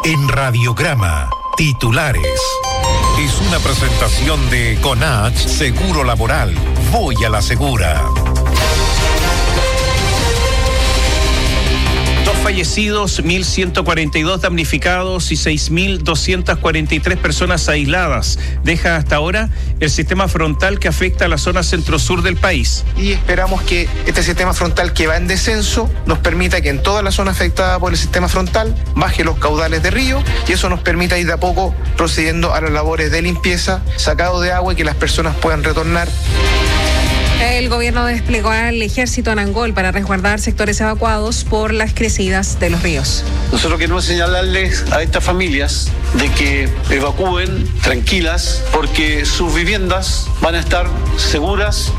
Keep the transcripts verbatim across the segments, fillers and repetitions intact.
En Radiograma, titulares. Es una presentación de CONACH Seguro Laboral. Voy a la segura. Dos fallecidos, mil ciento cuarenta y dos damnificados y seis mil doscientas cuarenta y tres personas aisladas. Deja hasta ahora el sistema frontal que afecta a la zona centro-sur del país. Y esperamos que este sistema frontal que va en descenso nos permita que en toda la zona afectada por el sistema frontal baje los caudales de río y eso nos permita ir de a poco procediendo a las labores de limpieza, sacado de agua y que las personas puedan retornar. El gobierno desplegó al ejército en Angol para resguardar sectores evacuados por las crecidas de los ríos. Nosotros queremos señalarles a estas familias de que evacúen tranquilas porque sus viviendas van a estar seguras.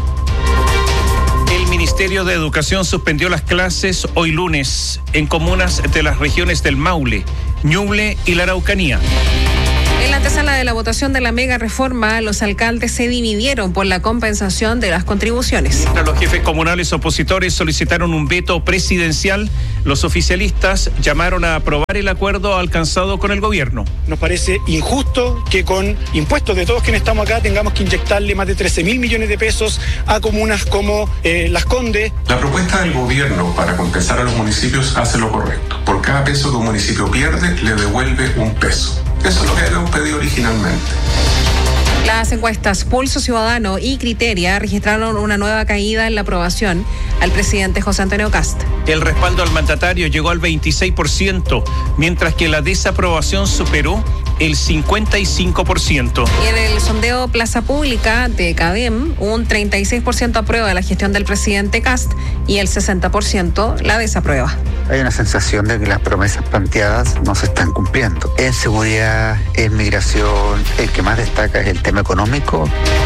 El Ministerio de Educación suspendió las clases hoy lunes en comunas de las regiones del Maule, Ñuble y la Araucanía. En la antesala de la votación de la mega reforma, los alcaldes se dividieron por la compensación de las contribuciones. Los jefes comunales opositores solicitaron un veto presidencial. Los oficialistas llamaron a aprobar el acuerdo alcanzado con el gobierno. Nos parece injusto que con impuestos de todos quienes estamos acá tengamos que inyectarle más de trece mil millones de pesos a comunas como eh, Las Condes. La propuesta del gobierno para compensar a los municipios hace lo correcto. Por cada peso que un municipio pierde, le devuelve un peso. Eso es lo que habíamos pedido originalmente. Las encuestas Pulso Ciudadano y Criteria registraron una nueva caída en la aprobación al presidente José Antonio Kast. El respaldo al mandatario llegó al veintiséis por ciento, mientras que la desaprobación superó el cincuenta y cinco por ciento. Y en el sondeo Plaza Pública de CADEM, un treinta y seis por ciento aprueba la gestión del presidente Kast y el sesenta por ciento la desaprueba. Hay una sensación de que las promesas planteadas no se están cumpliendo. En seguridad, en migración, el que más destaca es el tema económico.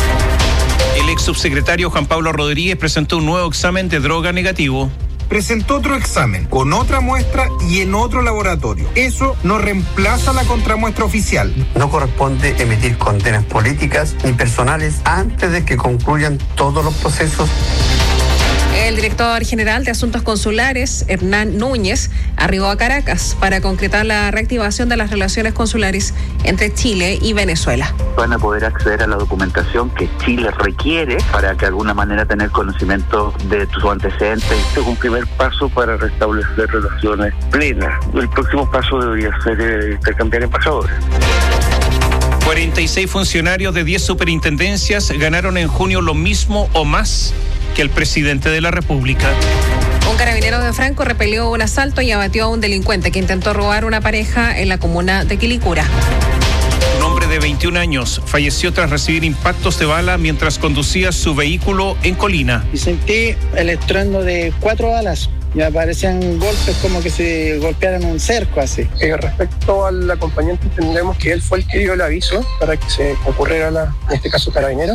El ex subsecretario Juan Pablo Rodríguez presentó un nuevo examen de droga negativo. Presentó otro examen con otra muestra y en otro laboratorio. Eso no reemplaza la contramuestra oficial. No corresponde emitir condenas políticas ni personales antes de que concluyan todos los procesos. El director general de Asuntos Consulares, Hernán Núñez, arribó a Caracas para concretar la reactivación de las relaciones consulares entre Chile y Venezuela. Van a poder acceder a la documentación que Chile requiere para que de alguna manera tener conocimiento de sus antecedentes. Este es un primer paso para restablecer relaciones plenas. El próximo paso debería ser eh, intercambiar embajadores. cuarenta y seis funcionarios de diez superintendencias ganaron en junio lo mismo o más que el presidente de la República. Un carabinero de Franco repelió un asalto y abatió a un delincuente que intentó robar una pareja en la comuna de Quilicura. Un hombre de veintiún años falleció tras recibir impactos de bala mientras conducía su vehículo en Colina. Y sentí el estruendo de cuatro balas. Ya parecían golpes como que se golpearan un cerco así. Eh, respecto al acompañante, entendemos que él fue el que dio el aviso para que se concurriera, la, en este caso, carabinero.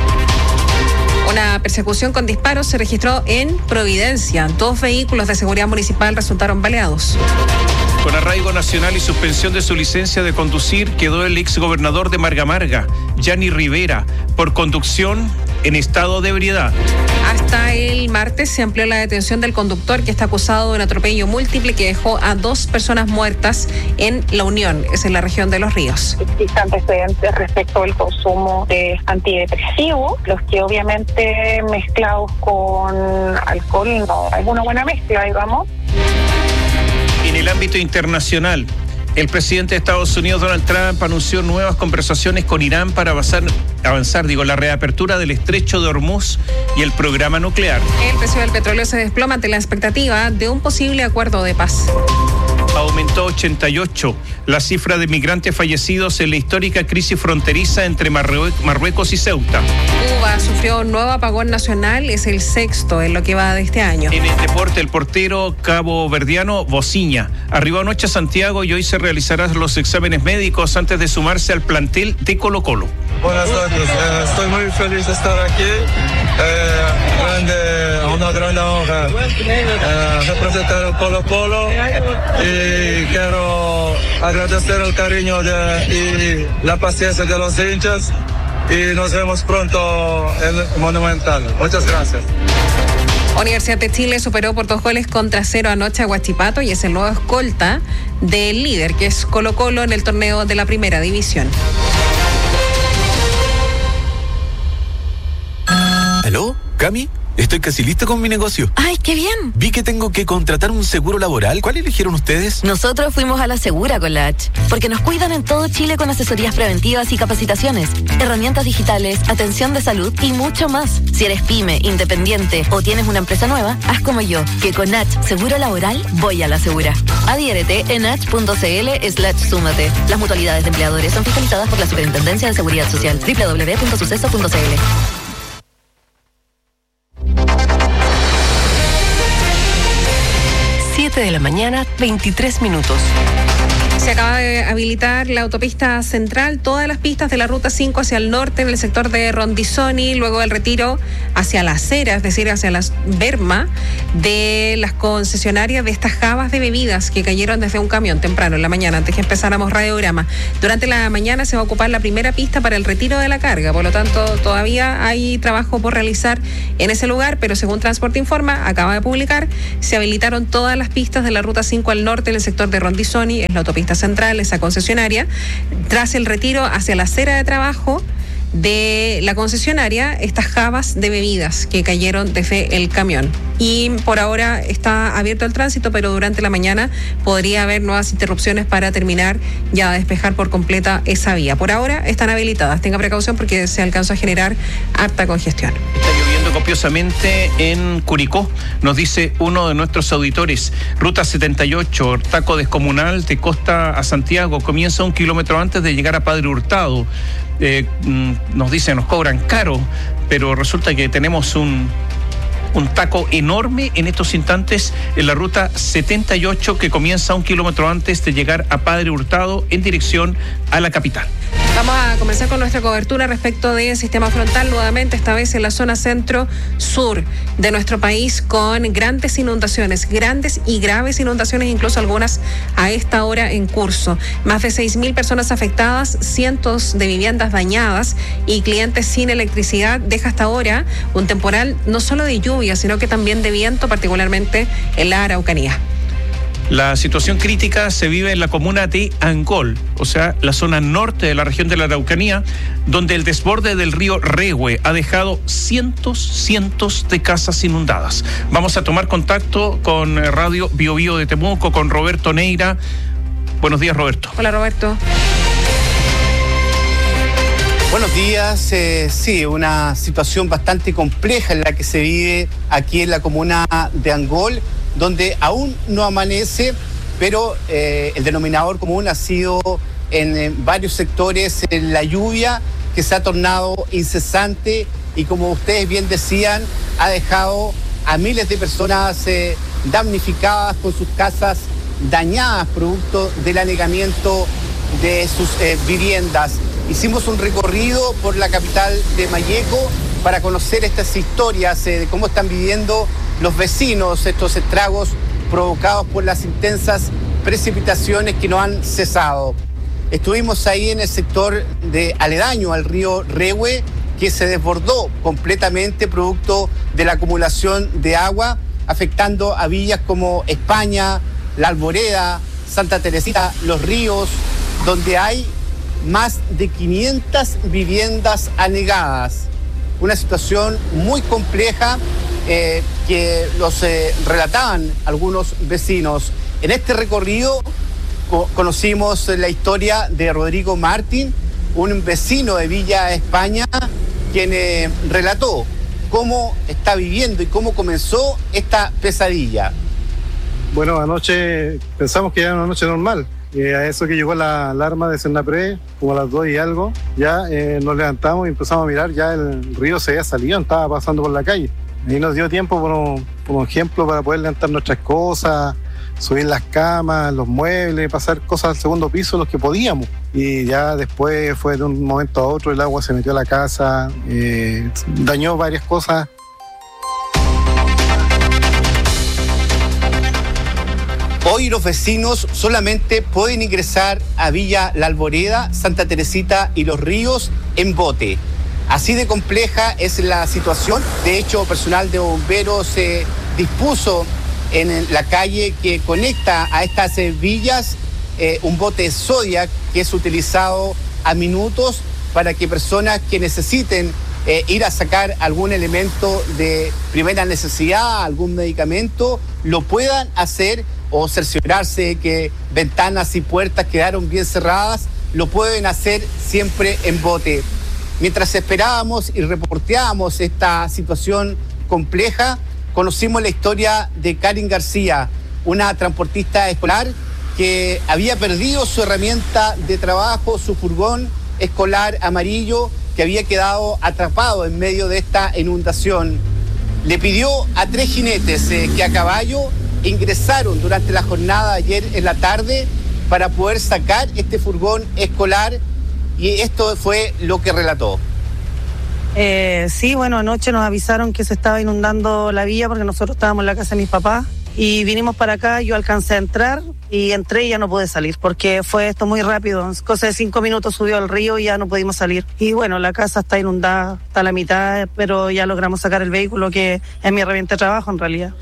Una persecución con disparos se registró en Providencia. Dos vehículos de seguridad municipal resultaron baleados. Con arraigo nacional y suspensión de su licencia de conducir quedó el exgobernador de Marga Marga, Yanni Rivera, por conducción en estado de ebriedad. Hasta el martes se amplió la detención del conductor que está acusado de un atropello múltiple que dejó a dos personas muertas en La Unión, es en la región de Los Ríos. Existen antecedentes respecto al consumo de antidepresivos, los que obviamente mezclados con alcohol no hay una buena mezcla, digamos. En el ámbito internacional, el presidente de Estados Unidos, Donald Trump, anunció nuevas conversaciones con Irán para avanzar, avanzar digo, la reapertura del estrecho de Hormuz y el programa nuclear. El precio del petróleo se desploma ante la expectativa de un posible acuerdo de paz. Aumentó ochenta y ocho la cifra de migrantes fallecidos en la histórica crisis fronteriza entre Marrue- Marruecos y Ceuta. Cuba sufrió un nuevo apagón nacional, es el sexto en lo que va de este año. En el deporte, el portero caboverdiano Bociña arribó anoche a Santiago y hoy se realizarán los exámenes médicos antes de sumarse al plantel de Colo-Colo. Buenas noches, eh, estoy muy feliz de estar aquí. Eh, grande, una gran honra eh, representar el Colo-Colo y quiero agradecer el cariño de, y la paciencia de los hinchas y nos vemos pronto en el Monumental. Muchas gracias. Universidad de Chile superó por dos goles contra cero anoche a Huachipato y es el nuevo escolta del líder, que es Colo-Colo, en el torneo de la primera división. ¿Aló? ¿Cami? Estoy casi listo con mi negocio. ¡Ay, qué bien! Vi que tengo que contratar un seguro laboral. ¿Cuál eligieron ustedes? Nosotros fuimos a la Segura con la H, porque nos cuidan en todo Chile con asesorías preventivas y capacitaciones, herramientas digitales, atención de salud y mucho más. Si eres pyme, independiente o tienes una empresa nueva, haz como yo, que con H Seguro Laboral voy a la Segura. Adhiérete en h.cl slash súmate. Las mutualidades de empleadores son fiscalizadas por la Superintendencia de Seguridad Social. doble u doble u doble u punto suceso punto c l. siete de la mañana, veintitrés minutos. Se acaba de habilitar la autopista central, todas las pistas de la ruta cinco hacia el norte en el sector de Rondizoni, luego del retiro hacia la acera, es decir, hacia la berma de las concesionarias de estas jabas de bebidas que cayeron desde un camión temprano en la mañana, antes que empezáramos radiograma. Durante la mañana se va a ocupar la primera pista para el retiro de la carga, por lo tanto todavía hay trabajo por realizar en ese lugar, pero según Transporte Informa, acaba de publicar, se habilitaron todas las pistas de la ruta cinco al norte en el sector de Rondizoni, es la autopista central, esa concesionaria, tras el retiro hacia la acera de trabajo de la concesionaria, estas jabas de bebidas que cayeron desde el camión. Y por ahora está abierto el tránsito, pero durante la mañana podría haber nuevas interrupciones para terminar ya de despejar por completa esa vía. Por ahora están habilitadas, tenga precaución porque se alcanza a generar harta congestión. Está lloviendo copiosamente en Curicó, nos dice uno de nuestros auditores. Ruta setenta y ocho, taco descomunal de Costa a Santiago, comienza un kilómetro antes de llegar a Padre Hurtado. Eh, nos dicen, nos cobran caro, pero resulta que tenemos un, un taco enorme en estos instantes en la ruta setenta y ocho, que comienza un kilómetro antes de llegar a Padre Hurtado en dirección a la capital. Vamos a comenzar con nuestra cobertura respecto del sistema frontal, nuevamente esta vez en la zona centro-sur de nuestro país, con grandes inundaciones, grandes y graves inundaciones, incluso algunas a esta hora en curso. Más de seis mil personas afectadas, cientos de viviendas dañadas y clientes sin electricidad. Deja hasta ahora un temporal no solo de lluvia, sino que también de viento, particularmente en la Araucanía. La situación crítica se vive en la comuna de Angol, o sea, la zona norte de la región de la Araucanía, donde el desborde del río Rehue ha dejado cientos, cientos de casas inundadas. Vamos a tomar contacto con Radio Bio Bio de Temuco, con Roberto Neira. Buenos días, Roberto. Hola, Roberto. Buenos días. Eh, sí, una situación bastante compleja en la que se vive aquí en la comuna de Angol, donde aún no amanece, pero eh, el denominador común ha sido en, en varios sectores en la lluvia, que se ha tornado incesante y, como ustedes bien decían, ha dejado a miles de personas eh, damnificadas, con sus casas dañadas producto del anegamiento de sus eh, viviendas. Hicimos un recorrido por la capital de Malleco para conocer estas historias eh, de cómo están viviendo los vecinos estos estragos provocados por las intensas precipitaciones que no han cesado. Estuvimos ahí en el sector de aledaño al río Rehue, que se desbordó completamente producto de la acumulación de agua, afectando a villas como España, La Alboreda, Santa Teresita, Los Ríos, donde hay más de quinientas viviendas anegadas. Una situación muy compleja eh, que los eh, relataban algunos vecinos. En este recorrido co- conocimos la historia de Rodrigo Martín, un vecino de Villa España, quien eh, relató cómo está viviendo y cómo comenzó esta pesadilla. Bueno, anoche pensamos que era una noche normal. Eh, a eso que llegó la alarma de Senapred, como a las dos y algo, ya eh, nos levantamos y empezamos a mirar, ya el río se había salido, estaba pasando por la calle. Ahí nos dio tiempo, por un, por un ejemplo, para poder levantar nuestras cosas, subir las camas, los muebles, pasar cosas al segundo piso, los que podíamos. Y ya después fue de un momento a otro, el agua se metió a la casa, eh, dañó varias cosas. Hoy los vecinos solamente pueden ingresar a Villa La Alboreda, Santa Teresita y Los Ríos en bote. Así de compleja es la situación. De hecho, personal de bomberos se eh, dispuso en la calle que conecta a estas eh, villas eh, un bote Zodiac que es utilizado a minutos para que personas que necesiten eh, ir a sacar algún elemento de primera necesidad, algún medicamento, lo puedan hacer, o cerciorarse que ventanas y puertas quedaron bien cerradas, lo pueden hacer siempre en bote. Mientras esperábamos y reporteábamos esta situación compleja, conocimos la historia de Karin García, una transportista escolar que había perdido su herramienta de trabajo, su furgón escolar amarillo, que había quedado atrapado en medio de esta inundación. Le pidió a tres jinetes eh, que a caballo ingresaron durante la jornada de ayer en la tarde para poder sacar este furgón escolar, y esto fue lo que relató. Eh, sí, bueno, anoche nos avisaron que se estaba inundando la villa porque nosotros estábamos en la casa de mis papás y vinimos para acá. Yo alcancé a entrar y entré y ya no pude salir porque fue esto muy rápido. En cosa de cinco minutos subió al río y ya no pudimos salir. Y bueno, la casa está inundada, está a la mitad, pero ya logramos sacar el vehículo, que es mi herramienta de trabajo en realidad.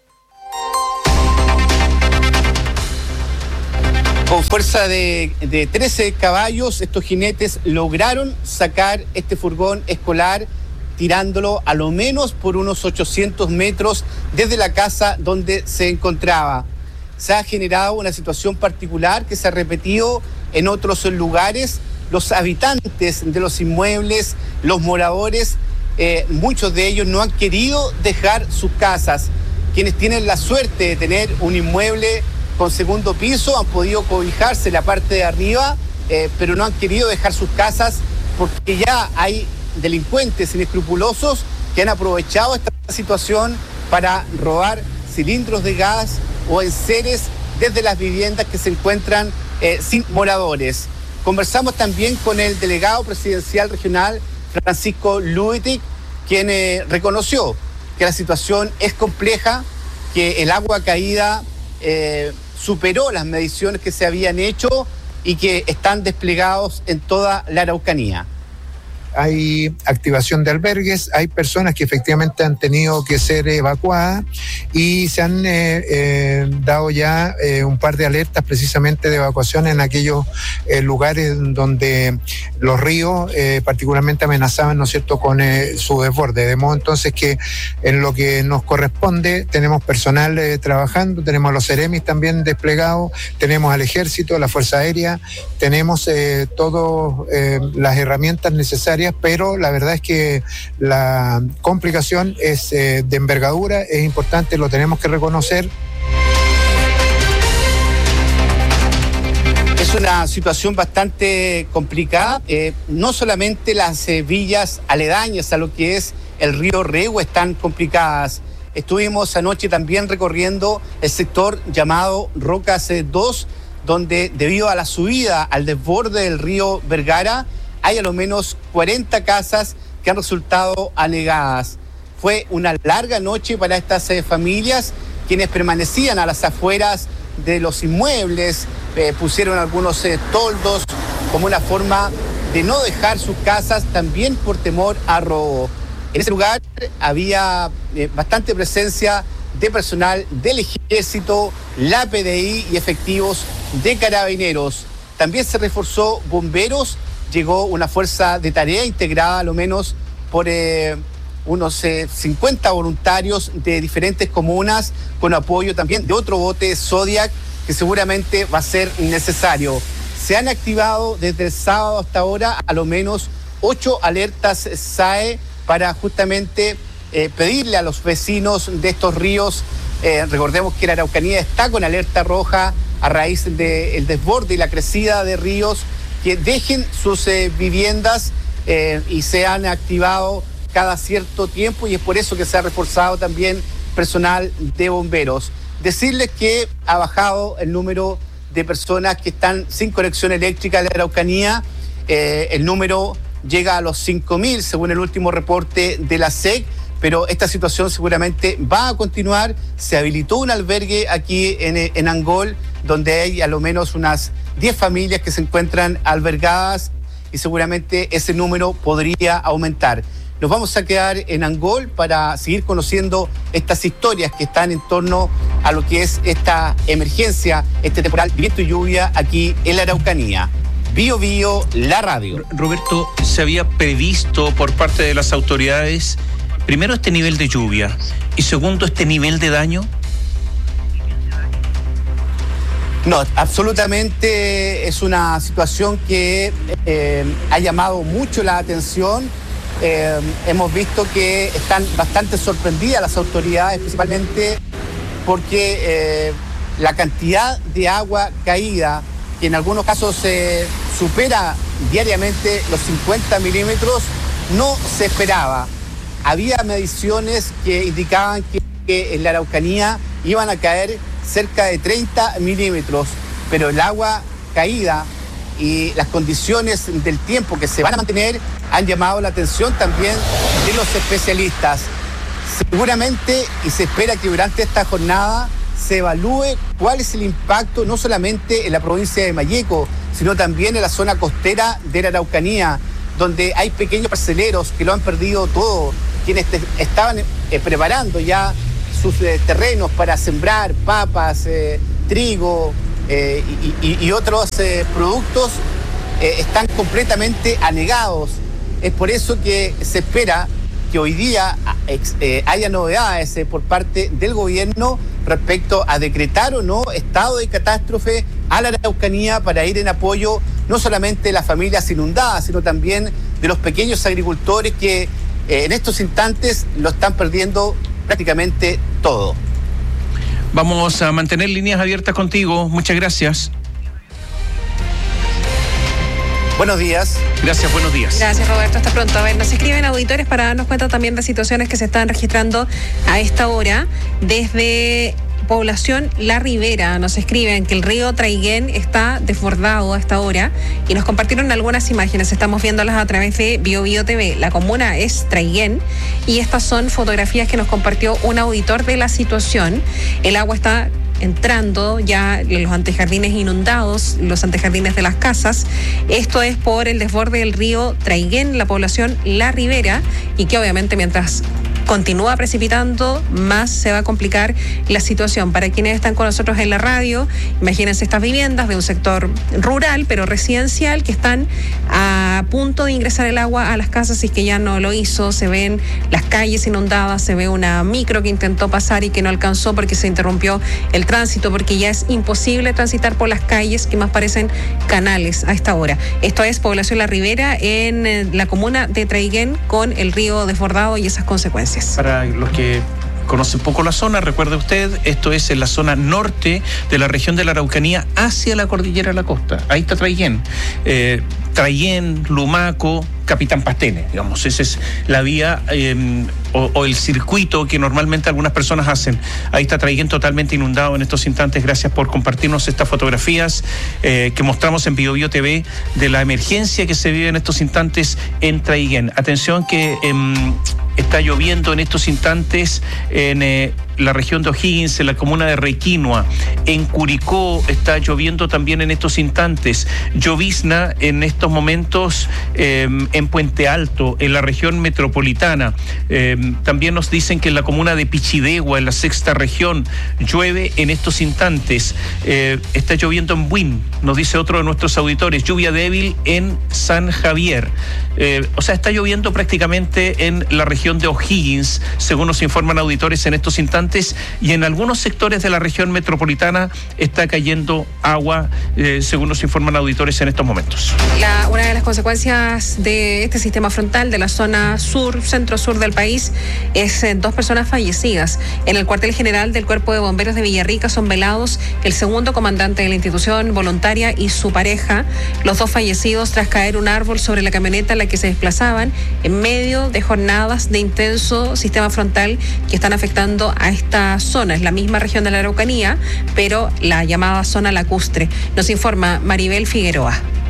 Con fuerza de, de trece caballos, estos jinetes lograron sacar este furgón escolar, tirándolo a lo menos por unos ochocientos metros desde la casa donde se encontraba. Se ha generado una situación particular que se ha repetido en otros lugares. Los habitantes de los inmuebles, los moradores, eh, muchos de ellos no han querido dejar sus casas. Quienes tienen la suerte de tener un inmueble con segundo piso han podido cobijarse la parte de arriba, eh, pero no han querido dejar sus casas porque ya hay delincuentes inescrupulosos que han aprovechado esta situación para robar cilindros de gas o enseres desde las viviendas que se encuentran eh, sin moradores. Conversamos también con el delegado presidencial regional, Francisco Luetic, quien eh, reconoció que la situación es compleja, que el agua caída eh, superó las mediciones que se habían hecho y que están desplegados en toda la Araucanía. Hay activación de albergues, hay personas que efectivamente han tenido que ser evacuadas y se han eh, eh, dado ya eh, un par de alertas precisamente de evacuación en aquellos eh, lugares donde los ríos eh, particularmente amenazaban, ¿no es cierto?, con eh, su desborde. De modo entonces que en lo que nos corresponde tenemos personal eh, trabajando, tenemos a los Ceremis también desplegados, tenemos al Ejército, la Fuerza Aérea, tenemos eh, todas eh, las herramientas necesarias, pero la verdad es que la complicación es eh, de envergadura, es importante, lo tenemos que reconocer. Es una situación bastante complicada, eh, no solamente las eh, villas aledañas a lo que es el río Rehue están complicadas. Estuvimos anoche también recorriendo el sector llamado Rocas dos, donde debido a la subida al desborde del río Vergara, hay a lo menos cuarenta casas que han resultado anegadas. Fue una larga noche para estas eh, familias, quienes permanecían a las afueras de los inmuebles, eh, pusieron algunos eh, toldos como una forma de no dejar sus casas, también por temor a robo. En ese lugar había eh, bastante presencia de personal del Ejército, la P D I y efectivos de Carabineros. También se reforzó bomberos. Llegó una fuerza de tarea integrada a lo menos por eh, unos eh, cincuenta voluntarios de diferentes comunas, con apoyo también de otro bote Zodiac que seguramente va a ser necesario. Se han activado desde el sábado hasta ahora a lo menos ocho alertas S A E para justamente eh, pedirle a los vecinos de estos ríos, eh, recordemos que la Araucanía está con alerta roja a raíz del desborde y la crecida de ríos, que dejen sus eh, viviendas eh, y se han activado cada cierto tiempo, y es por eso que se ha reforzado también personal de bomberos. Decirles que ha bajado el número de personas que están sin conexión eléctrica en la Araucanía. Eh, el número llega a los cinco mil según el último reporte de la S E C, pero esta situación seguramente va a continuar. Se habilitó un albergue aquí en, en Angol, donde hay a lo menos unas diez familias que se encuentran albergadas, y seguramente ese número podría aumentar. Nos vamos a quedar en Angol para seguir conociendo estas historias que están en torno a lo que es esta emergencia, este temporal, viento y lluvia aquí en la Araucanía. Bio Bio, la radio. Roberto, se había previsto por parte de las autoridades, primero, este nivel de lluvia y segundo, este nivel de daño. No, absolutamente es una situación que eh, ha llamado mucho la atención. Eh, hemos visto que están bastante sorprendidas las autoridades, principalmente porque eh, la cantidad de agua caída, que en algunos casos eh, supera diariamente los cincuenta milímetros, no se esperaba. Había mediciones que indicaban que, que en la Araucanía iban a caer cerca de treinta milímetros, pero el agua caída y las condiciones del tiempo que se van a mantener han llamado la atención también de los especialistas. Seguramente, y se espera que durante esta jornada se evalúe cuál es el impacto no solamente en la provincia de Malleco, sino también en la zona costera de la Araucanía, donde hay pequeños parceleros que lo han perdido todo, quienes te, estaban eh, preparando ya sus eh, terrenos para sembrar papas, eh, trigo eh, y, y, y otros eh, productos, eh, están completamente anegados. Es por eso que se espera que hoy día eh, haya novedades eh, por parte del gobierno respecto a decretar o no estado de catástrofe a la Araucanía para ir en apoyo no solamente de las familias inundadas, sino también de los pequeños agricultores que eh, en estos instantes lo están perdiendo prácticamente todo. Vamos a mantener líneas abiertas contigo. Muchas gracias. Buenos días. Gracias, buenos días. Gracias, Roberto. Hasta pronto. A ver, nos escriben auditores para darnos cuenta también de situaciones que se están registrando a esta hora. Desde población La Ribera nos escriben que el río Traiguén está desbordado a esta hora y nos compartieron algunas imágenes. Estamos viéndolas a través de Bio Bio T V. La comuna es Traiguén y estas son fotografías que nos compartió un auditor de la situación. El agua está entrando ya los antejardines inundados, los antejardines de las casas. Esto es por el desborde del río Traiguén, la población La Ribera, y que obviamente mientras continúa precipitando, más se va a complicar la situación. Para quienes están con nosotros en la radio, imagínense estas viviendas de un sector rural, pero residencial, que están a punto de ingresar el agua a las casas y que ya no lo hizo. Se ven las calles inundadas, se ve una micro que intentó pasar y que no alcanzó porque se interrumpió el tránsito, porque ya es imposible transitar por las calles que más parecen canales a esta hora. Esto es población La Ribera en la comuna de Traiguén, con el río desbordado y esas consecuencias. Para los que conocen poco la zona, recuerde usted, esto es en la zona norte de la región de la Araucanía hacia la cordillera de la costa. Ahí está Traiguén. Eh, Traiguén, Lumaco, Capitán Pastene, digamos, esa es la vía eh, o, o el circuito que normalmente algunas personas hacen. Ahí está Traiguén totalmente inundado en estos instantes. Gracias por compartirnos estas fotografías eh, que mostramos en Bio Bio T V de la emergencia que se vive en estos instantes en Traiguén. Atención que eh, está lloviendo en estos instantes en eh, la región de O'Higgins, en la comuna de Requinoa. En Curicó está lloviendo también en estos instantes. Llovizna en estos momentos eh, en Puente Alto, en la región metropolitana. Eh, también nos dicen que en la comuna de Pichidegua, en la sexta región, llueve en estos instantes. Eh, está lloviendo en Buin, nos dice otro de nuestros auditores. Lluvia débil en San Javier. Eh, o sea, está lloviendo prácticamente en la región de O'Higgins, según nos informan auditores en estos instantes, y en algunos sectores de la región metropolitana está cayendo agua, eh, según nos informan auditores en estos momentos. La, una de las consecuencias de este sistema frontal de la zona sur, centro-sur del país, es eh, dos personas fallecidas. En el cuartel general del Cuerpo de Bomberos de Villarrica son velados el segundo comandante de la institución voluntaria y su pareja, los dos fallecidos tras caer un árbol sobre la camioneta en la que se desplazaban en medio de jornadas de intenso sistema frontal que están afectando a esta zona. Es la misma región de la Araucanía, pero la llamada zona lacustre. Nos informa Maribel Figueroa.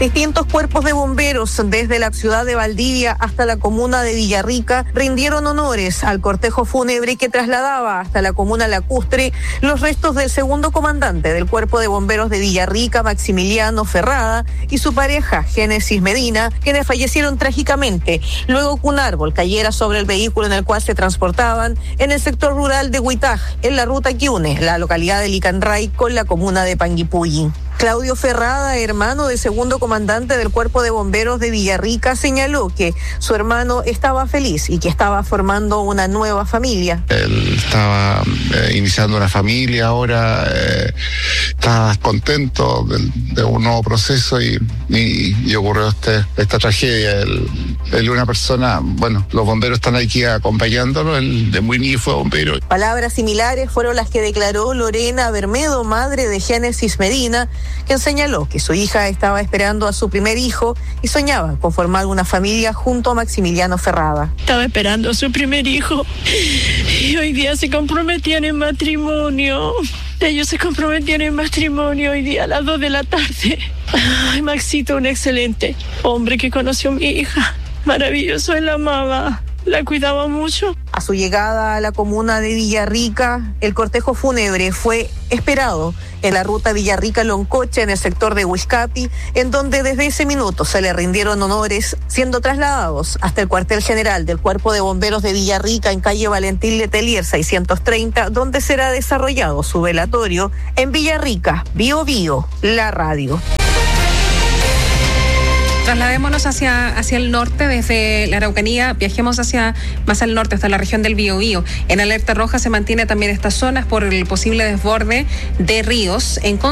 Distintos cuerpos de bomberos desde la ciudad de Valdivia hasta la comuna de Villarrica rindieron honores al cortejo fúnebre que trasladaba hasta la comuna lacustre los restos del segundo comandante del cuerpo de bomberos de Villarrica, Maximiliano Ferrada, y su pareja, Génesis Medina, quienes fallecieron trágicamente luego que un árbol cayera sobre el vehículo en el cual se transportaban en el sector rural de Huitaj, en la ruta que une la localidad de Licanray con la comuna de Panguipulli. Claudio Ferrada, hermano del segundo comandante del Cuerpo de Bomberos de Villarrica, señaló que su hermano estaba feliz y que estaba formando una nueva familia. Él estaba eh, iniciando una familia ahora, eh, estaba contento de, de un nuevo proceso y, y, y ocurrió este, esta tragedia. Él, él una persona, bueno, los bomberos están aquí acompañándolo, él de muy niño fue bombero. Palabras similares fueron las que declaró Lorena Bermedo, madre de Génesis Medina, quien señaló que su hija estaba esperando a su primer hijo y soñaba con formar una familia junto a Maximiliano Ferrada. Estaba esperando a su primer hijo y hoy día se comprometían en matrimonio. Ellos se comprometían en matrimonio hoy día a las dos de la tarde. Ay, Maxito, un excelente hombre que conoció a mi hija. Maravilloso, él la amaba. La cuidaba mucho. A su llegada a la comuna de Villarrica, el cortejo fúnebre fue esperado en la ruta Villarrica-Loncocha, en el sector de Huizcapi, en donde desde ese minuto se le rindieron honores, siendo trasladados hasta el cuartel general del Cuerpo de Bomberos de Villarrica en calle Valentín Letelier seiscientos treinta, donde será desarrollado su velatorio en Villarrica, Bio Bio, la radio. Trasladémonos hacia, hacia el norte, desde la Araucanía, viajemos hacia más al norte, hasta la región del Biobío. En alerta roja se mantiene también estas zonas por el posible desborde de ríos. En